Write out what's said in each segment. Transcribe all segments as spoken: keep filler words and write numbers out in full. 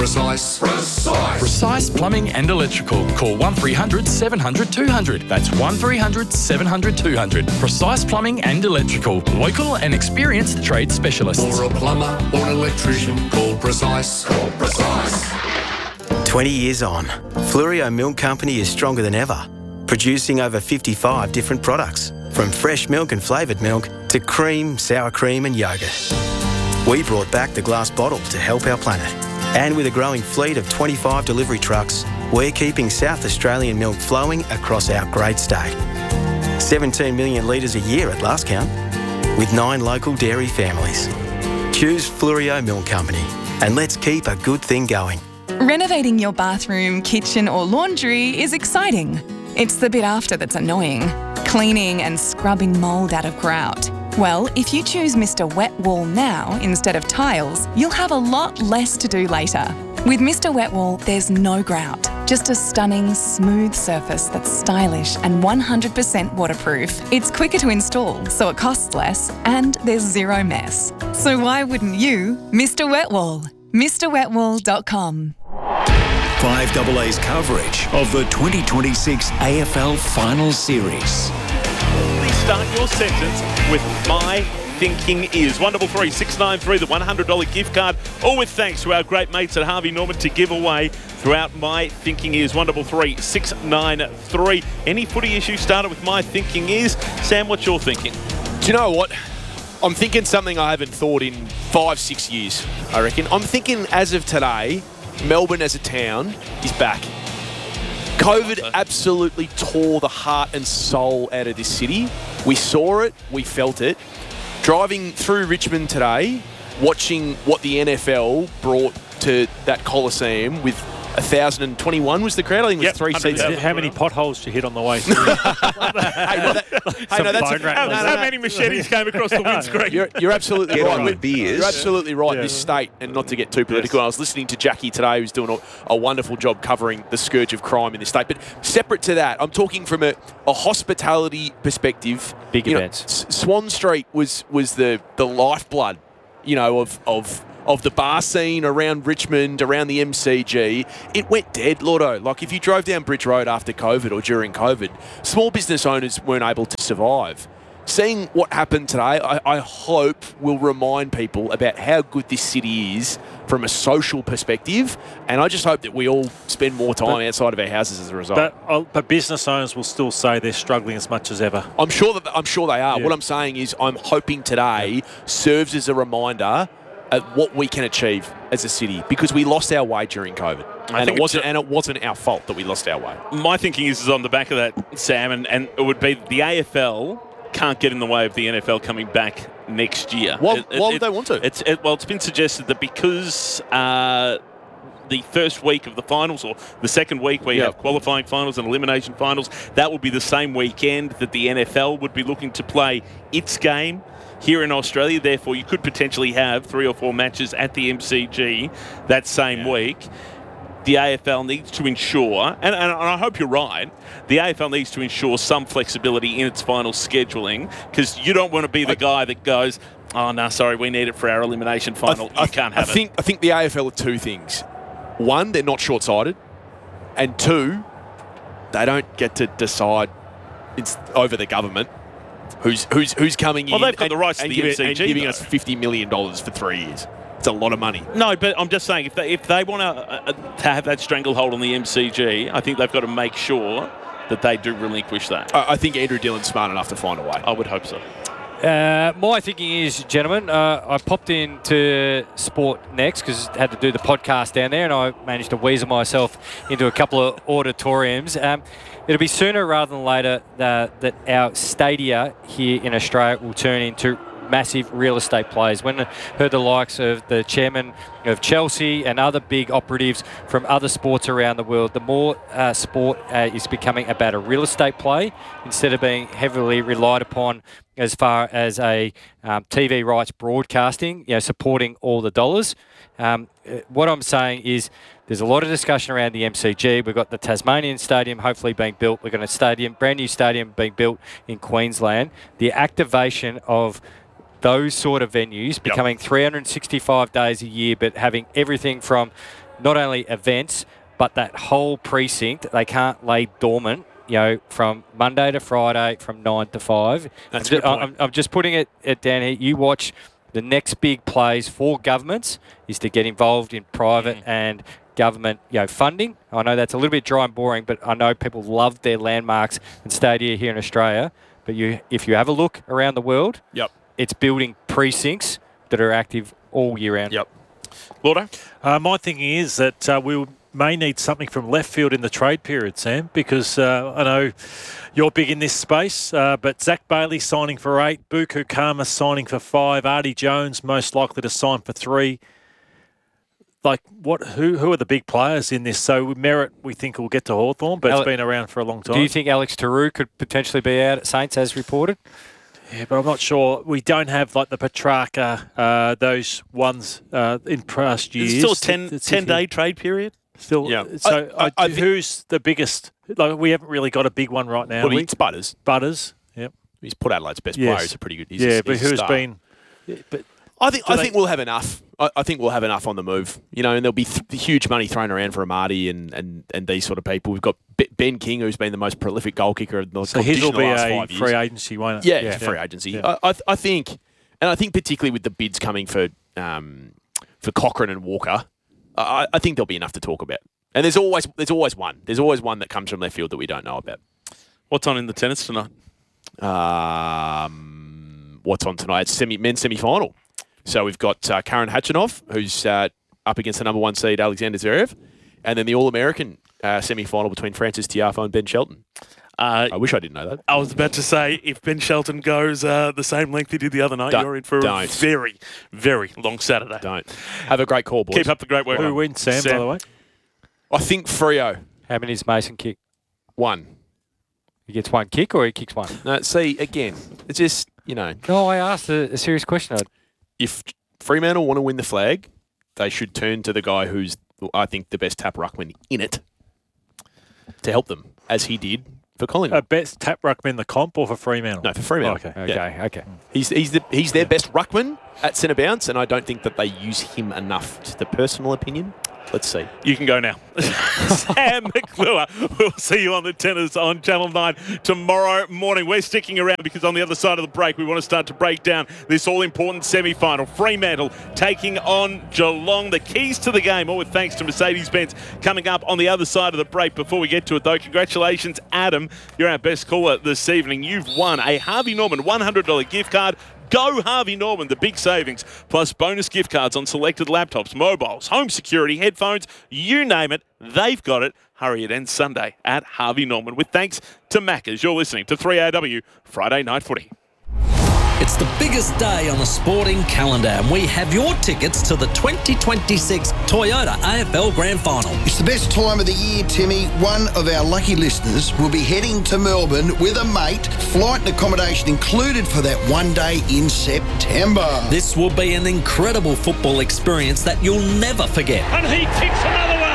Precise. Precise. Precise Plumbing and Electrical. Call one three hundred seven hundred two hundred. That's one three hundred seven hundred two hundred. Precise Plumbing and Electrical. Local and experienced trade specialists. For a plumber or an electrician, call Precise. Call Precise. twenty years on, Fluorio Milk Company is stronger than ever, producing over fifty-five different products, from fresh milk and flavoured milk to cream, sour cream and yoghurt. We brought back the glass bottle to help our planet. And with a growing fleet of twenty-five delivery trucks, we're keeping South Australian milk flowing across our great state. seventeen million litres a year at last count, with nine local dairy families. Choose Fluorio Milk Company and let's keep a good thing going. Renovating your bathroom, kitchen or laundry is exciting. It's the bit after that's annoying. Cleaning and scrubbing mould out of grout. Well, if you choose Mister Wet Wall now instead of tiles, you'll have a lot less to do later. With Mister Wet Wall, there's no grout, just a stunning, smooth surface that's stylish and one hundred percent waterproof. It's quicker to install, so it costs less, and there's zero mess. So why wouldn't you? Mister Wet Wall. Mr Wet Wall dot com. five A A's coverage of the twenty twenty-six A F L Final Series. Please start your sentence with my thinking is. one double three six nine three, the one hundred dollars gift card, all with thanks to our great mates at Harvey Norman to give away throughout my thinking is. one double three six nine three. Any footy issue started with my thinking is. Sam, what's your thinking? Do you know what? I'm thinking something I haven't thought in five, six years, I reckon. I'm thinking as of today, Melbourne as a town is back. COVID absolutely tore the heart and soul out of this city. We saw it, we felt it. Driving through Richmond today, watching what the N F L brought to that Coliseum with one thousand twenty-one was the crowd. I think it was Yep, three seats. How many potholes did you hit on the way through? hey, no, that, hey, no, that's a, bone no, no, How no, many machetes came across the windscreen? You're, you're absolutely Get right. on with beers. You're absolutely right. Yeah. This state, and not to get too political, Yes. I was listening to Jackie today, who's doing a, a wonderful job covering the scourge of crime in this state. But separate to that, I'm talking from a, a hospitality perspective. Big You know, events. S- Swan Street was was the the lifeblood, you know, of of. of the bar scene around Richmond, around the M C G. It went dead, Lordo. Like, if you drove down Bridge Road after COVID or during COVID, small business owners weren't able to survive. Seeing what happened today, I, I hope will remind people about how good this city is from a social perspective, and I just hope that we all spend more time But- outside of our houses as a result. But, uh, but business owners will still say they're struggling as much as ever. I'm sure that I'm sure they are. Yeah. What I'm saying is, I'm hoping today serves as a reminder at what we can achieve as a city, because we lost our way during COVID, I and think it wasn't it's a- and it wasn't our fault that we lost our way. My thinking is, is on the back of that, Sam, and, and it would be the A F L can't get in the way of the N F L coming back next year. Why, It- it- why would it- they want to? It's it, well, it's been suggested that because uh, the first week of the finals, or the second week where you Yep. have qualifying finals and elimination finals, that will be the same weekend that the N F L would be looking to play its game here in Australia. Therefore, you could potentially have three or four matches at the M C G that same Yeah. week. The A F L needs to ensure, and, and I hope you're right, the A F L needs to ensure some flexibility in its final scheduling, because you don't want to be the I- guy that goes, oh, no, sorry, we need it for our elimination final. I, you can't have I think, I think the A F L are two things. One, they're not short-sighted, and two, they don't get to decide it's over the government who's who's who's coming Well, in they've got and, the rights to and the giving, M C G, and giving though. us fifty million dollars for three years. It's a lot of money. it. No, but I'm just saying, if they, if they want to, uh, to have that stranglehold on the M C G, I think they've got to make sure that they do relinquish that. I, I think Andrew Dillon's smart enough to find a way. I would hope so. Uh, my thinking is, gentlemen, uh, I popped into Sport Next because I had to do the podcast down there, and I managed to weasel myself into a couple of auditoriums. Um, it'll be sooner rather than later that, that our stadia here in Australia will turn into massive real estate plays. When I heard the likes of the chairman of Chelsea and other big operatives from other sports around the world, the more uh, sport uh, is becoming about a real estate play instead of being heavily relied upon as far as a um, T V rights broadcasting, you know, supporting all the dollars. Um, uh, what I'm saying is there's a lot of discussion around the M C G. We've got the Tasmanian Stadium hopefully being built. We've got a stadium, brand new stadium being built in Queensland. The activation of those sort of venues becoming three hundred sixty-five days a year, but having everything from not only events, but that whole precinct, they can't lay dormant, you know, from Monday to Friday, from nine to five. That's I'm, a good point. I'm, I'm just putting it, it down here. You watch the next big plays for governments is to get involved in private mm. and government, you know, funding. I know that's a little bit dry and boring, but I know people love their landmarks and stadia here in Australia. But you, if you have a look around the world, yep, it's building precincts that are active all year round. Yep. Lordo? Uh, my thinking is that uh, we may need something from left field in the trade period, Sam, because uh, I know you're big in this space, uh, but Zach Bailey signing for eight, Buku Kama signing for five, Artie Jones most likely to sign for three. Like, what? Who who are the big players in this? So Merritt, we think, will get to Hawthorn, but Ale- it's been around for a long time. Do you think Alex Taru could potentially be out at Saints as reported? Yeah, but I'm not sure. We don't have, like, the Petrarca, uh, those ones uh, in past years. It's still a ten, ten-day trade period? Still, yeah. So I, I, I who's the biggest? Like, we haven't really got a big one right now. Well, we? it's Butters. Butters, yep. He's put Adelaide's best yes. player. He's a pretty good. He's yeah, a, but he's who's a been? Yeah, but I think Do I they- think we'll have enough. I, I think we'll have enough on the move. You know, and there'll be th- huge money thrown around for Amati and, and, and these sort of people. We've got B- Ben King, who's been the most prolific goal kicker of the so his competition will be the last a five years. free agency, won't it? Yeah, it's a free agency. Yeah. I, I, th- I think, and I think particularly with the bids coming for um, for Cochrane and Walker, I, I think there'll be enough to talk about. And there's always there's always one. There's always one that comes from left field that we don't know about. What's on in the tennis tonight? Um, what's on tonight? It's semi men's semi final. So we've got uh, Karen Khachanov, who's uh, up against the number one seed Alexander Zverev, and then the All American uh, semi final between Francis Tiafoe and Ben Shelton. Uh, I wish I didn't know that. I was about to say, if Ben Shelton goes uh, the same length he did the other night, Don't- you're in for a don't. very, very long Saturday. Don't have a great call, boys. Keep up the great work. Who wins, Sam, by the way? I think Freo How many does Mason kick? one. He gets one kick or he kicks one? No, see again. It's just you know, No, I asked a, a serious question. I- if Fremantle want to win the flag, they should turn to the guy who's I think the best tap ruckman in it to help them, as he did for Collingwood. A best tap ruckman in the comp or for Fremantle? No, for Fremantle. Oh, okay. Okay, Yeah. okay. He's he's the, he's their best ruckman at centre bounce, and I don't think that they use him enough. Just a personal opinion. Let's see. You can go now. Sam McClure, we'll see you on the tennis on Channel nine tomorrow morning. We're sticking around because on the other side of the break, we want to start to break down this all-important semi-final. Fremantle taking on Geelong. The keys to the game, all with thanks to Mercedes-Benz, coming up on the other side of the break. Before we get to it, though, congratulations, Adam. You're our best caller this evening. You've won a Harvey Norman one hundred dollars gift card. Go Harvey Norman, the big savings, plus bonus gift cards on selected laptops, mobiles, home security, headphones, you name it, they've got it. Hurry, it ends Sunday at Harvey Norman with thanks to Macca's. You're listening to three A W Friday Night Footy. It's the biggest day on the sporting calendar, and we have your tickets to the twenty twenty-six Toyota A F L Grand Final. It's the best time of the year, Timmy. One of our lucky listeners will be heading to Melbourne with a mate, flight and accommodation included for that one day in September. This will be an incredible football experience that you'll never forget. And he kicks another one.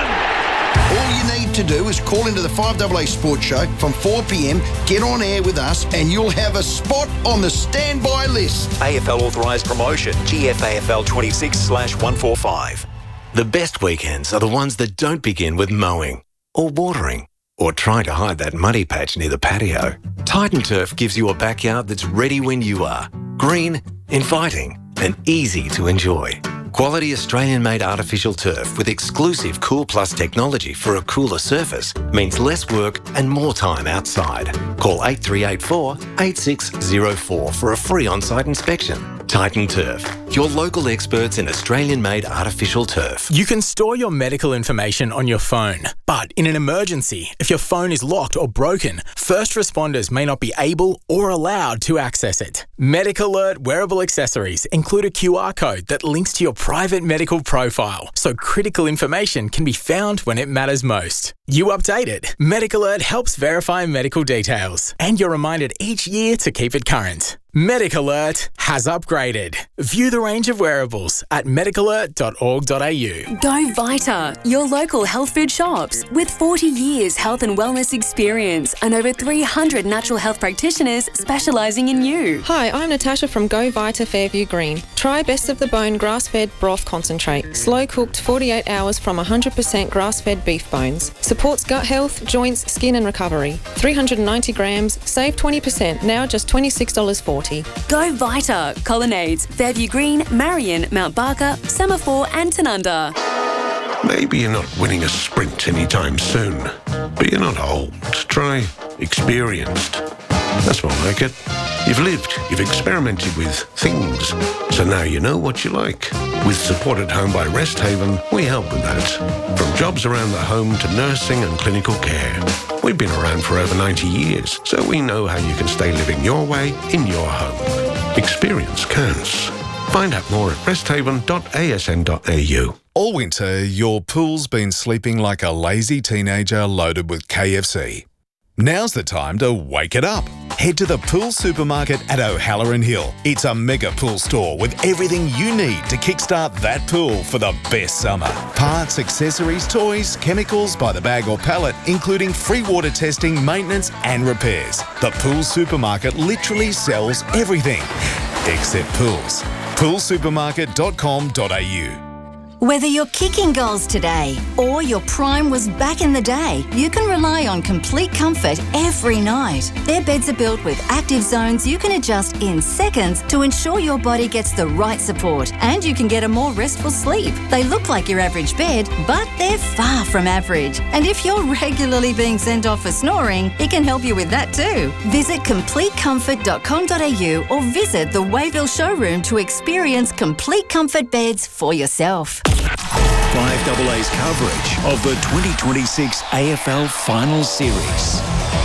All you need to do is call into the five A A Sports Show from four p.m, get on air with us, and you'll have a spot on the standby list. A F L authorised promotion, G F A F L twenty-six slash one forty-five. The best weekends are the ones that don't begin with mowing or watering or trying to hide that muddy patch near the patio. Titan Turf gives you a backyard that's ready when you are. Green, inviting, and easy to enjoy. Quality Australian-made artificial turf with exclusive Cool Plus technology for a cooler surface means less work and more time outside. Call eight three eight four, eight six zero four for a free on-site inspection. Titan Turf, your local experts in Australian-made artificial turf. You can store your medical information on your phone, but in an emergency, if your phone is locked or broken, first responders may not be able or allowed to access it. Medic Alert wearable accessories include a Q R code that links to your private medical profile, so critical information can be found when it matters most. You update it. Medic Alert helps verify medical details, and you're reminded each year to keep it current. Medic Alert has upgraded. View the range of wearables at medic alert dot org dot a u. Go Vita, your local health food shops. With forty years health and wellness experience and over three hundred natural health practitioners specialising in you. Hi, I'm Natasha from Go Vita Fairview Green. Try Best of the Bone grass-fed broth concentrate. Slow-cooked forty-eight hours from one hundred percent grass-fed beef bones. Supports gut health, joints, skin and recovery. three hundred ninety grams, save twenty percent, now just twenty-six dollars forty. Go Vita, Colonnades, Fairview Green, Marion, Mount Barker, Semaphore and Tanunda. Maybe you're not winning a sprint anytime soon, but you're not old. Try experienced. That's more like it. You've lived, you've experimented with things, so now you know what you like. With support at home by Rest Haven, we help with that. From jobs around the home to nursing and clinical care. We've been around for over ninety years, so we know how you can stay living your way in your home. Experience counts. Find out more at rest haven dot a s n dot a u. All winter, your pool's been sleeping like a lazy teenager loaded with K F C. Now's the time to wake it up. Head to the Pool Supermarket at O'Halloran Hill. It's a mega pool store with everything you need to kickstart that pool for the best summer. Parts, accessories, toys, chemicals by the bag or pallet, including free water testing, maintenance and repairs. The Pool Supermarket literally sells everything, except pools. pool supermarket dot com dot a u. Whether you're kicking goals today or your prime was back in the day, you can rely on Complete Comfort every night. Their beds are built with active zones you can adjust in seconds to ensure your body gets the right support and you can get a more restful sleep. They look like your average bed, but they're far from average. And if you're regularly being sent off for snoring, it can help you with that too. Visit complete comfort dot com dot a u or visit the Wayville showroom to experience Complete Comfort beds for yourself. five A A's coverage of the twenty twenty-six A F L Final Series.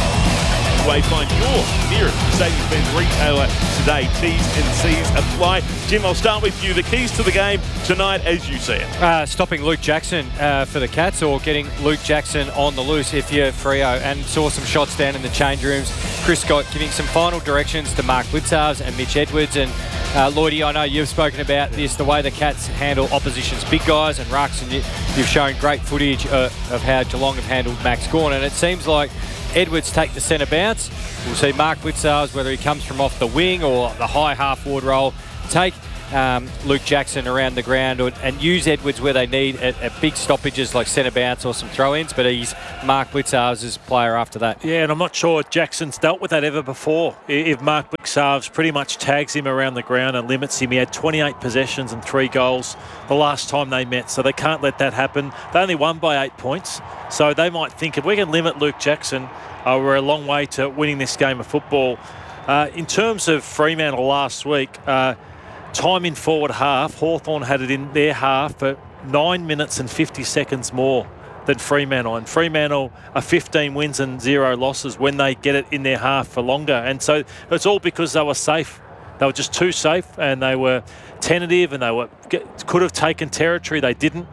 Find your nearest Mercedes-Benz retailer today. T's and C's apply. Jim, I'll start with you. The keys to the game tonight as you see it. Uh, stopping Luke Jackson uh, for the Cats, or getting Luke Jackson on the loose if you're Freo. And saw some shots down in the change rooms. Chris Scott giving some final directions to Mark Blitzarves and Mitch Edwards. And uh, Lloydie, I know you've spoken about this, the way the Cats handle opposition's big guys and rucks, and you, you've shown great footage uh, of how Geelong have handled Max Gawn. And it seems like Edwards take the centre bounce. We'll see Mark Blitzarves, whether he comes from off the wing or the high half-forward role, take um, Luke Jackson around the ground or, and use Edwards where they need at, at big stoppages like centre bounce or some throw-ins, but he's Mark Blitzarves' player after that. Yeah, and I'm not sure Jackson's dealt with that ever before. If Mark Blitzarves pretty much tags him around the ground and limits him, he had twenty-eight possessions and three goals the last time they met, so they can't let that happen. They only won by eight points, so they might think if we can limit Luke Jackson, Uh, we're a long way to winning this game of football. Uh, in terms of Fremantle last week, uh, time in forward half, Hawthorn had it in their half for nine minutes and fifty seconds more than Fremantle. And Fremantle are fifteen wins and zero losses when they get it in their half for longer. And so it's all because they were safe. They were just too safe, and they were tentative, and they were could have taken territory. They didn't.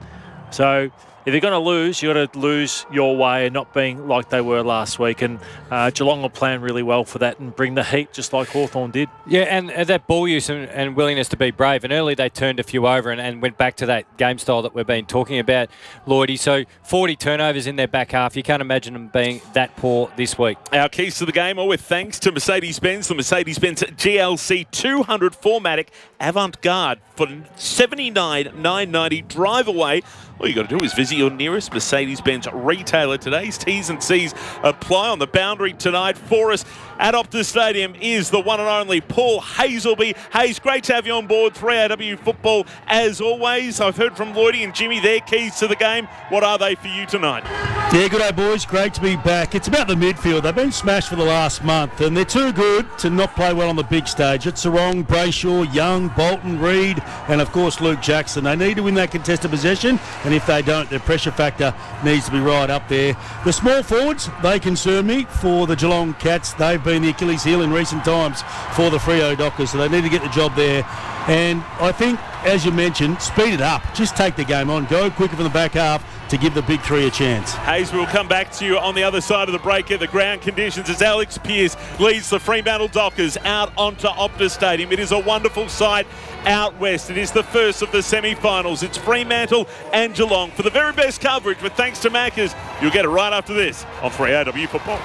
So if you're going to lose, you've got to lose your way and not being like they were last week. And uh, Geelong will plan really well for that and bring the heat just like Hawthorn did. Yeah, and, and that ball use and, and willingness to be brave. And early they turned a few over and, and went back to that game style that we've been talking about, Lloydie. So forty turnovers in their back half. You can't imagine them being that poor this week. Our keys to the game are with thanks to Mercedes-Benz, the Mercedes-Benz G L C two hundred four matic Avant-Garde for seventy-nine thousand nine hundred ninety dollars. Drive away. All you got to do is visit your nearest Mercedes-Benz retailer. Today's T's and C's apply. On the boundary tonight for us at Optus Stadium is the one and only Paul Hazelby. Hayes, great to have you on board three A W football as always. I've heard from Lloydie and Jimmy their keys to the game. What are they for you tonight? Yeah, good day, boys. Great to be back. It's about the midfield. They've been smashed for the last month, and they're too good to not play well on the big stage. It's Sarong, Brayshaw, Young, Bolton, Reid, and of course Luke Jackson. They need to win that contested possession, and if they don't, their pressure factor needs to be right up there. The small forwards, they concern me for the Geelong Cats. They've been the Achilles heel in recent times for the Freo Dockers, so they need to get the job there. And I think as you mentioned, speed it up. Just take the game on. Go quicker from the back half to give the big three a chance. Hayes, we'll come back to you on the other side of the break at the ground conditions as Alex Pearce leads the Fremantle Dockers out onto Optus Stadium. It is a wonderful sight out west. It is the first of the semi-finals. It's Fremantle and Geelong for the very best coverage, but thanks to Maccas, you'll get it right after this on three A W Football.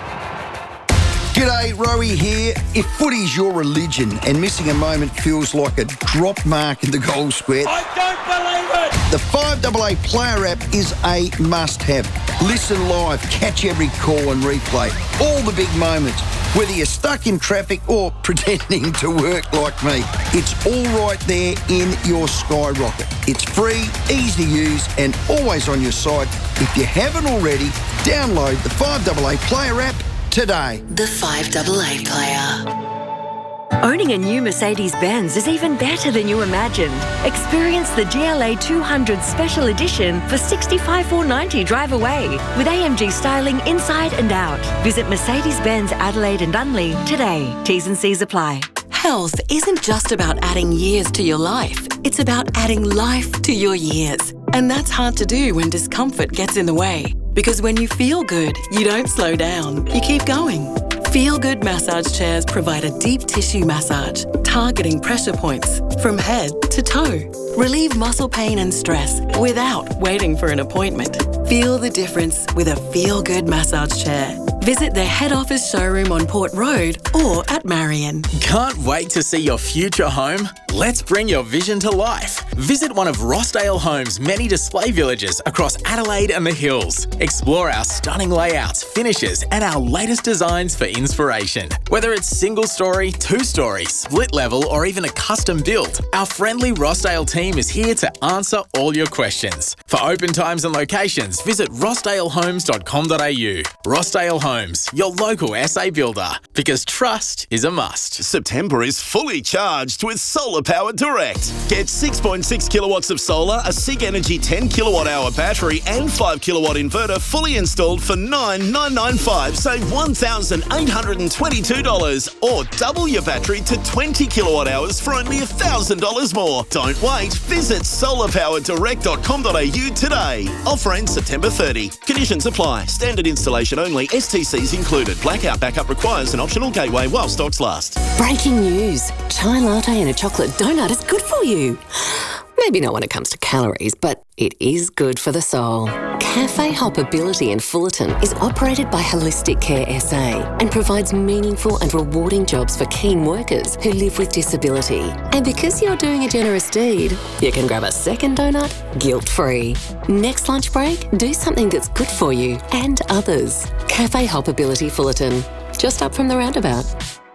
G'day, Rowie here. If footy's your religion and missing a moment feels like a drop mark in the goal square, I don't believe it! The five A A Player app is a must-have. Listen live, catch every call and replay. All the big moments, whether you're stuck in traffic or pretending to work like me. It's all right there in your Skyrocket. It's free, easy to use and always on your side. If you haven't already, download the five A A Player app today. The five A A Player. Owning a new Mercedes-Benz is even better than you imagined. Experience the G L A two hundred Special Edition for sixty-five thousand four hundred ninety dollars drive away with A M G styling inside and out. Visit Mercedes-Benz Adelaide and Unley today. T's and C's apply. Health isn't just about adding years to your life. It's about adding life to your years. And that's hard to do when discomfort gets in the way. Because when you feel good, you don't slow down. You keep going. Feel Good massage chairs provide a deep tissue massage, targeting pressure points from head to toe. Relieve muscle pain and stress without waiting for an appointment. Feel the difference with a Feel Good massage chair. Visit their head office showroom on Port Road or at Marion. Can't wait to see your future home? Let's bring your vision to life. Visit one of Rossdale Homes' many display villages across Adelaide and the Hills. Explore our stunning layouts, finishes, and our latest designs for inspiration. Whether it's single story, two story, split level, or even a custom build, our friendly Rossdale team is here to answer all your questions. For open times and locations, visit rossdale homes dot com dot a u. Rossdale Homes, your local S A builder, because trust is a must. September is fully charged with Solar Power Direct. Get six point six kilowatts of solar, a SIG Energy ten kilowatt hour battery and five kilowatt inverter fully installed for nine thousand nine hundred ninety-five dollars. Save one thousand eight hundred twenty-two dollars or double your battery to twenty kilowatt hours for only one thousand dollars more. Don't wait. Visit solar power direct dot com dot a u today. Offer ends September thirtieth. Conditions apply. Standard installation only. S T Cs included. Blackout backup requires an optional gateway while stocks last. Breaking news. Chai latte and a chocolate donut is good for you. Maybe not when it comes to calories, but it is good for the soul. Cafe Hoppability in Fullerton is operated by Holistic Care S A and provides meaningful and rewarding jobs for keen workers who live with disability. And because you're doing a generous deed, you can grab a second donut guilt-free. Next lunch break, do something that's good for you and others. Cafe Hoppability Fullerton, just up from the roundabout.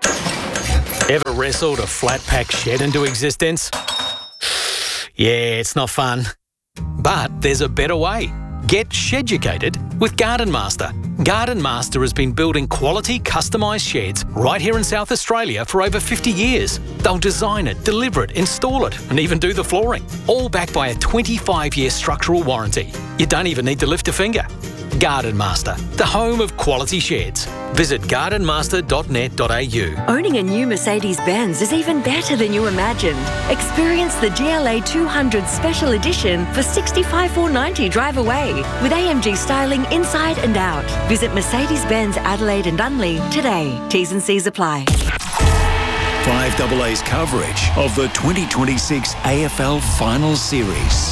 Ever wrestled a flat pack shed into existence? Yeah, it's not fun. But there's a better way. Get sheducated with Garden Master. Garden Master has been building quality customised sheds right here in South Australia for over fifty years. They'll design it, deliver it, install it, and even do the flooring. All backed by a twenty-five year structural warranty. You don't even need to lift a finger. Garden Master, the home of quality sheds. Visit garden master dot net dot a u. Owning a new Mercedes-Benz is even better than you imagined. Experience the G L A two hundred Special Edition for sixty-five thousand four hundred ninety dollars drive away with A M G styling inside and out. Visit Mercedes-Benz Adelaide and Unley today. T's and C's apply. five A A's coverage of the twenty twenty-six A F L Final Series.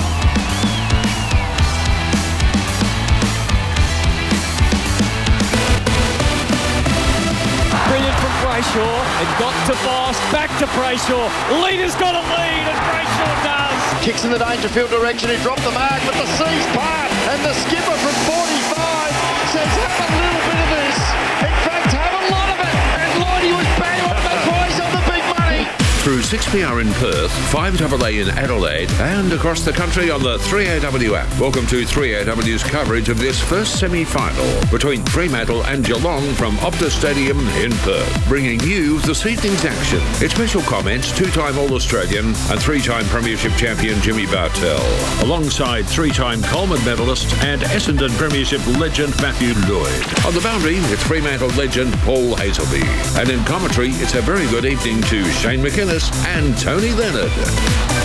Brayshaw and got to Boss, back to Brayshaw. Leader's got a lead and Brayshaw does. Kicks in the Dangerfield direction, he dropped the mark, but the sea's part and the skipper from forty-five says have a little bit of this. In fact, have a lot of it. And Lloydie was bang on the price of the big money. Through six P R in Perth, five A A in Adelaide, and across the country on the three A W app. Welcome to three A W's coverage of this first semi-final between Fremantle and Geelong from Optus Stadium in Perth, bringing you this evening's action. In special comments, two-time All-Australian and three-time Premiership champion Jimmy Bartell, alongside three-time Coleman medalist and Essendon Premiership legend Matthew Lloyd. On the boundary, it's Fremantle legend Paul Hazelby. And in commentary, it's a very good evening to Shane McInnes and Tony Leonard.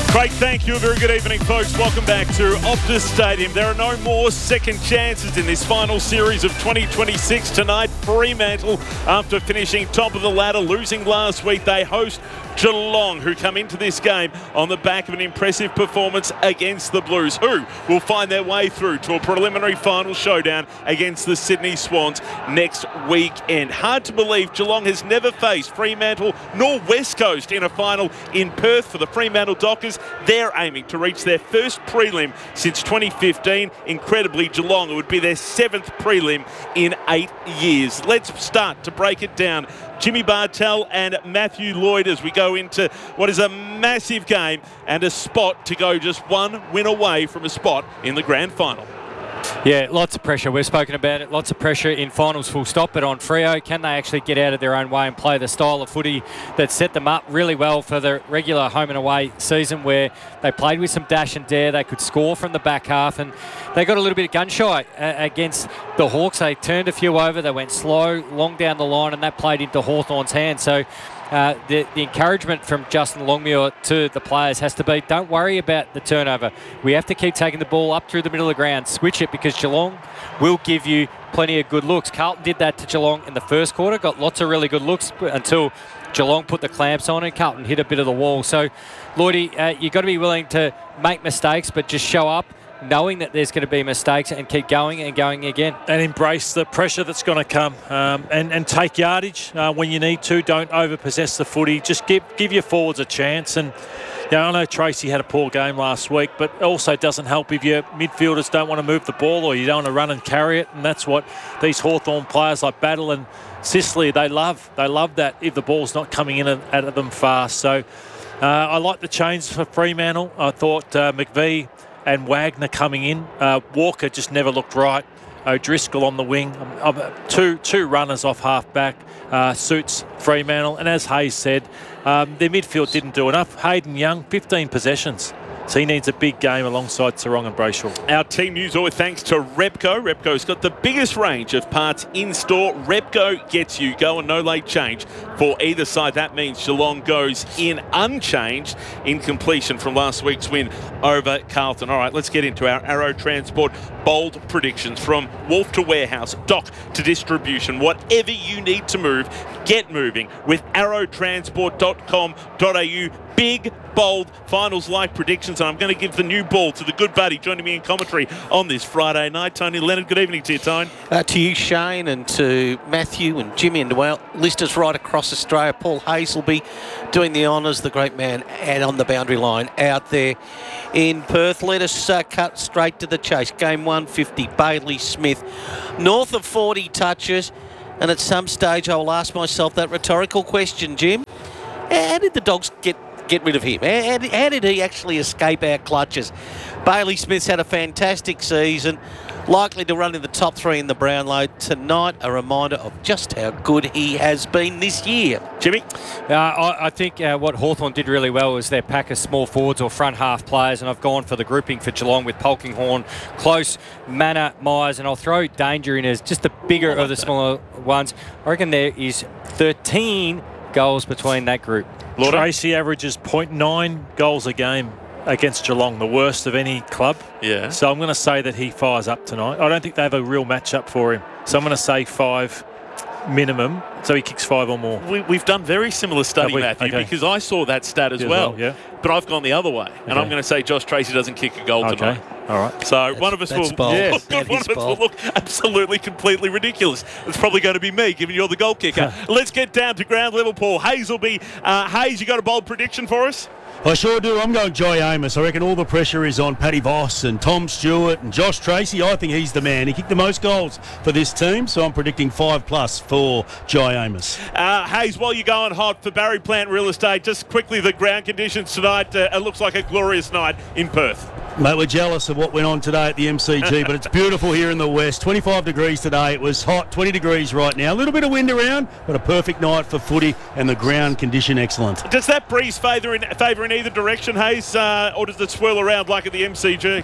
Craig, thank you. A very good evening, folks. Welcome back to Optus Stadium. There are no more second chances in this final series of twenty twenty-six. Tonight, Fremantle, after finishing top of the ladder, losing last week, they host Geelong, who come into this game on the back of an impressive performance against the Blues, who will find their way through to a preliminary final showdown against the Sydney Swans next weekend. Hard to believe Geelong has never faced Fremantle nor West Coast in a final in Perth. For the Fremantle Dockers, they're aiming to reach their first prelim since twenty fifteen. Incredibly, Geelong, it would be their seventh prelim in eight years. Let's start to break it down. Jimmy Bartel and Matthew Lloyd as we go into what is a massive game and a spot to go just one win away from a spot in the grand final. Yeah, lots of pressure. We've spoken about it. Lots of pressure in finals, full stop. But on Freo, can they actually get out of their own way and play the style of footy that set them up really well for the regular home and away season, where they played with some dash and dare. They could score from the back half, and they got a little bit gun shy uh, against the Hawks. They turned a few over. They went slow, long down the line, and that played into Hawthorn's hands. So Uh, the, the encouragement from Justin Longmuir to the players has to be, don't worry about the turnover. We have to keep taking the ball up through the middle of the ground. Switch it, because Geelong will give you plenty of good looks. Carlton did that to Geelong in the first quarter, got lots of really good looks until Geelong put the clamps on and Carlton hit a bit of the wall. So, Lloydie, uh, you've got to be willing to make mistakes, but just show up knowing that there's going to be mistakes and keep going and going again. And embrace the pressure that's going to come, um, and, and take yardage uh, when you need to. Don't overpossess the footy. Just give give your forwards a chance. And you know, I know Tracy had a poor game last week, but it also doesn't help if your midfielders don't want to move the ball or you don't want to run and carry it. And that's what these Hawthorn players like Battle and Sicily, they love. They love that if the ball's not coming in at them fast. So uh, I like the change for Fremantle. I thought uh, McVie and Wagner coming in. Uh, Walker just never looked right. O'Driscoll on the wing. Um, two two runners off half-back uh, suits Fremantle. And as Hayes said, um, their midfield didn't do enough. Hayden Young, fifteen possessions. So he needs a big game alongside Sarong and Brayshaw. Our team news all thanks to Repco. Repco's got the biggest range of parts in store. Repco gets you go and no late change for either side. That means Geelong goes in unchanged in completion from last week's win over Carlton. All right, let's get into our Arrow Transport bold predictions. From wharf to warehouse, dock to distribution, whatever you need to move, get moving with arrow transport dot com dot a u. Big, bold, finals-like predictions. And I'm going to give the new ball to the good buddy joining me in commentary on this Friday night, Tony Leonard. Good evening to you, Tone. Uh, to you, Shane, and to Matthew and Jimmy and well, listeners right across Australia. Paul Hayes will be doing the honours, the great man, and on the boundary line out there in Perth. Let us uh, cut straight to the chase. Game one fifty, Bailey Smith, north of forty touches. And at some stage, I will ask myself that rhetorical question, Jim. How did the Dogs get get rid of him? How did, how did he actually escape our clutches? Bailey Smith's had a fantastic season, likely to run in the top three in the Brownlow tonight. A reminder of just how good he has been this year. Jimmy? Uh, I, I think uh, what Hawthorn did really well was their pack of small forwards or front half players, and I've gone for the grouping for Geelong with Polkinghorn, Close, Manor, Myers, and I'll throw Danger in as just the bigger of the smaller ones. I reckon there is thirteen goals between that group. Lord Tracy averages zero point nine goals a game against Geelong, the worst of any club. Yeah. So I'm going to say that he fires up tonight. I don't think they have a real matchup for him. So I'm going to say five minimum. So he kicks five or more. We, we've done very similar study, Matthew, okay. because I saw that stat as As well. well, yeah. But I've gone the other way, and Okay. I'm going to say Josh Tracy doesn't kick a goal Okay. tonight. All right. So one of us that's will, bold. yes, That one is of us will bold. look absolutely, completely ridiculous. It's probably going to be me, given you're the goal kicker. Let's get down to ground level, Paul. Hayes will be. Uh, Hayes, you got a bold prediction for us? I sure do. I'm going Jai Amos. I reckon all the pressure is on Paddy Voss and Tom Stewart and Josh Tracy. I think he's the man. He kicked the most goals for this team, so I'm predicting five plus for Jai Amos. Uh, Hayes, while you're going hot for Barry Plant Real Estate, just quickly the ground conditions tonight. Uh, it looks like a glorious night in Perth. Mate, we're jealous of what went on today at the M C G, but it's beautiful here in the west. twenty-five degrees today. It was hot, twenty degrees right now. A little bit of wind around, but a perfect night for footy and the ground condition excellent. Does that breeze favour in, favour in either direction, Hayes, uh, or does it swirl around like at the M C G?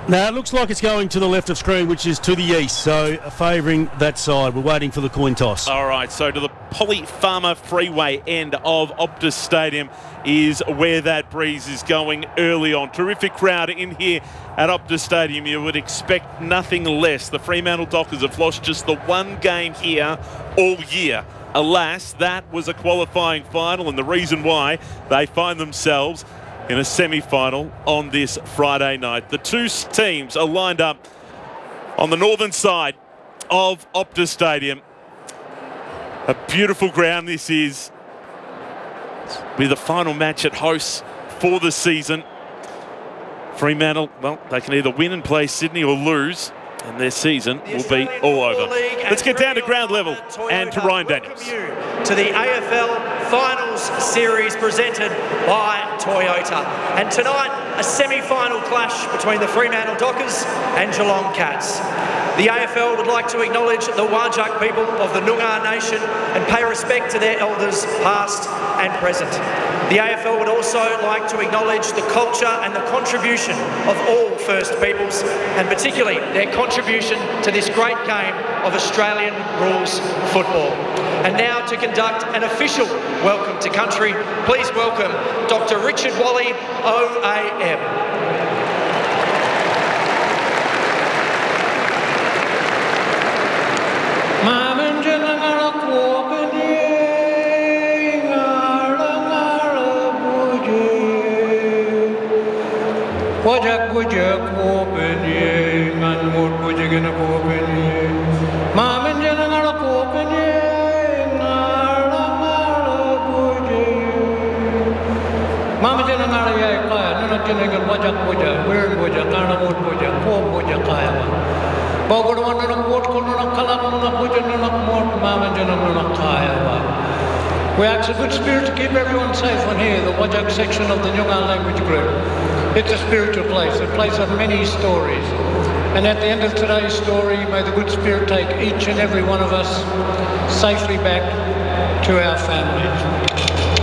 Now, it looks like it's going to the left of screen, which is to the east, so favouring that side. We're waiting for the coin toss. All right, so to the Polly Farmer Freeway end of Optus Stadium is where that breeze is going early on. Terrific crowd in here at Optus Stadium. You would expect nothing less. The Fremantle Dockers have lost just the one game here all year. Alas, that was a qualifying final, and the reason why they find themselves in a semi-final on this Friday night. The two teams are lined up on the northern side of Optus Stadium. A beautiful ground this is. Be the final match at host for the season. Fremantle, well, they can either win and play Sydney or lose, and their season will be all over. Let's get down to ground level and to Ryan Daniels. To the A F L Finals Series presented by Toyota. And tonight, a semi-final clash between the Fremantle Dockers and Geelong Cats. The A F L would like to acknowledge the Whadjuk people of the Noongar Nation and pay respect to their elders past and present. The A F L would also like to acknowledge the culture and the contribution of all First Peoples, and particularly their contribution to this great game of Australian rules football. And now to conduct an official welcome to country, please welcome Doctor Richard Wally, O A M. Wajak wajak kopenye, ngan mut wajagina kopenye. Mamen jana ngala kopenye, ngala ngala kopenye. Mama jana ngala yai kaya, nana jana ngal wajak wajak, weird wajak, ngala mut wajak, kom wajak kaya wa. Bago naman nana mut ko nana kalak nana wajak nana mut, mama jana nana kaya wa. We ask a good spirit to keep everyone safe on here, the Wajak section of the Noongar language group. It's a spiritual place, a place of many stories. And at the end of today's story, may the good spirit take each and every one of us safely back to our families.